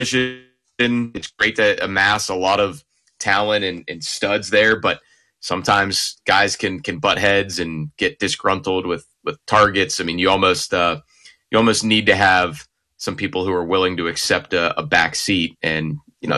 It's great to amass a lot of talent and studs there, but sometimes guys can butt heads and get disgruntled with targets. I mean, you almost need to have some people who are willing to accept a back seat, and